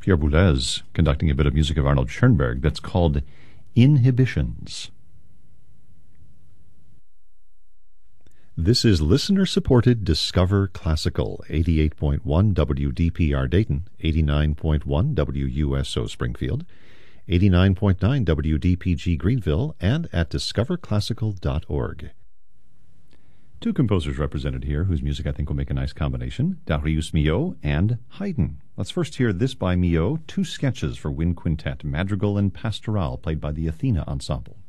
Pierre Boulez conducting a bit of music of Arnold Schoenberg that's called Inhibitions. This is listener-supported Discover Classical, 88.1 WDPR Dayton, 89.1 WUSO Springfield, 89.9 WDPG Greenville, and at discoverclassical.org. Two composers represented here whose music I think will make a nice combination, Darius Milhaud and Haydn. Let's first hear this by Milhaud, two sketches for wind quintet, madrigal and pastoral, played by the Athena Ensemble.